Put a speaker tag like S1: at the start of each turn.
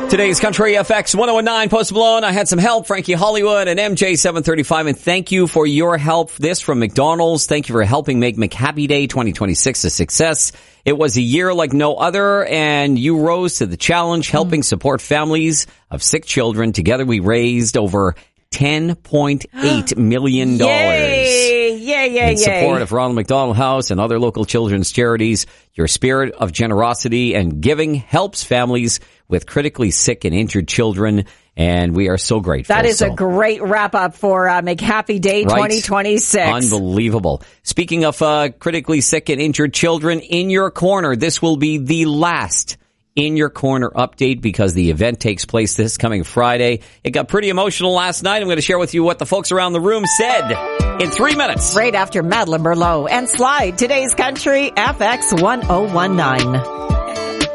S1: Today's Country FX 1019 Post Malone. I had some help, Frankie Hollywood and MJ 735. And thank you for your help. This from McDonald's. Thank you for helping make McHappy Day 2026 a success. It was a year like no other, and you rose to the challenge, helping support families of sick children. Together we raised over $10.8 million. In support of Ronald McDonald House and other local children's charities. Your spirit of generosity and giving helps families with critically sick and injured children, and we are so grateful.
S2: That is a great wrap-up for McHappy Day 2026.
S1: Unbelievable. Speaking of critically sick and injured children, In Your Corner, this will be the last In Your Corner update because the event takes place this coming Friday. It got pretty emotional last night. I'm going to share with you what the folks around the room said in 3 minutes.
S2: Right after Madeline Merlot and Slide, today's Country FX 1019.